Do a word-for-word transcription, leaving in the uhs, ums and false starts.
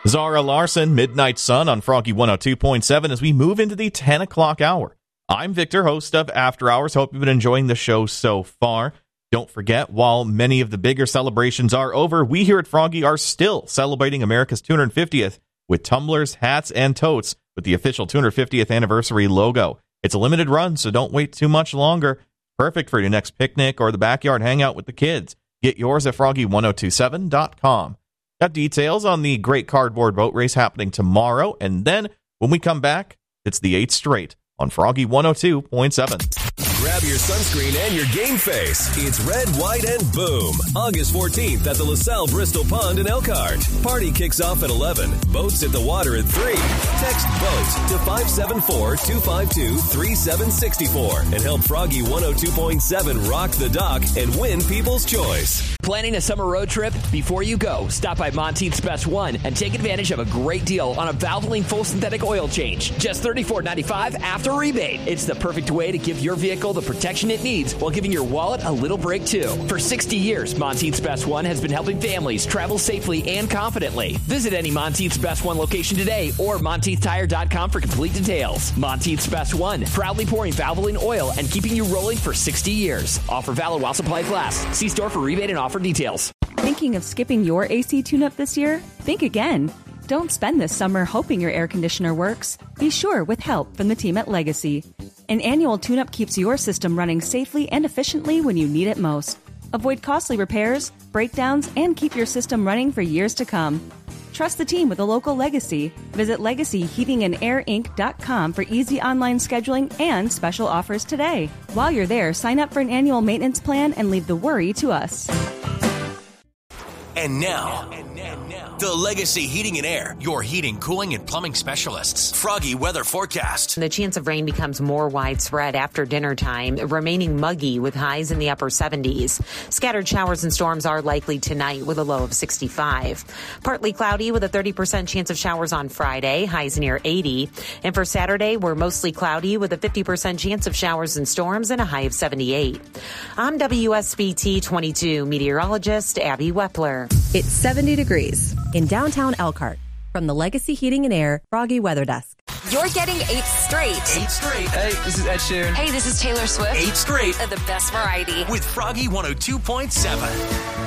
Zara Larson, Midnight Sun on Froggy one oh two point seven as we move into the ten o'clock hour. I'm Victor, host of After Hours. Hope you've been enjoying the show so far. Don't forget, while many of the bigger celebrations are over, we here at Froggy are still celebrating America's two hundred fiftieth with tumblers, hats, and totes with the official two hundred fiftieth anniversary logo. It's a limited run, so don't wait too much longer. Perfect for your next picnic or the backyard hangout with the kids. Get yours at froggy one oh two seven dot com. Got details on the Great Cardboard Boat Race happening tomorrow, and then when we come back, it's the eighth straight on Froggy one oh two point seven. Grab your sunscreen and your game face. It's Red, White, and Boom. August fourteenth at the LaSalle Bristol Pond in Elkhart. Party kicks off at eleven. Boats at the water at three. Text BOAT to five seven four, two five two, three seven six four and help Froggy one oh two point seven rock the dock and win People's Choice. Planning a summer road trip? Before you go, stop by Monteith's Best One and take advantage of a great deal on a Valvoline full synthetic oil change. Just thirty-four ninety-five after rebate. It's the perfect way to give your vehicle the protection it needs while giving your wallet a little break too. For sixty years, Monteith's Best One has been helping families travel safely and confidently. Visit any Monteith's Best One location today or monteith tire dot com for complete details. Monteith's Best One, proudly pouring Valvoline oil and keeping you rolling for sixty years. Offer valid while supplies last. See store for rebate and offer details. Thinking of skipping your A C tune-up this year? Think again. Don't spend this summer hoping your air conditioner works. Be sure with help from the team at Legacy. An annual tune-up keeps your system running safely and efficiently when you need it most. Avoid costly repairs, breakdowns, and keep your system running for years to come. Trust the team with a local Legacy. Visit legacy heating and air inc dot com for easy online scheduling and special offers today. While you're there, sign up for an annual maintenance plan and leave the worry to us. And now, the Legacy Heating and Air, your heating, cooling, and plumbing specialists. Froggy weather forecast. The chance of rain becomes more widespread after dinner time, remaining muggy with highs in the upper seventies. Scattered showers and storms are likely tonight with a low of sixty-five. Partly cloudy with a thirty percent chance of showers on Friday, highs near eighty. And for Saturday, we're mostly cloudy with a fifty percent chance of showers and storms and a high of seventy-eight. I'm W S B T twenty-two meteorologist Abby Wepler. It's seventy degrees in downtown Elkhart. From the Legacy Heating and Air Froggy Weather Desk. You're getting eight straight. Eight straight. Hey, this is Ed Sheeran. Hey, this is Taylor Swift. Eight straight. The best variety. With Froggy one oh two point seven.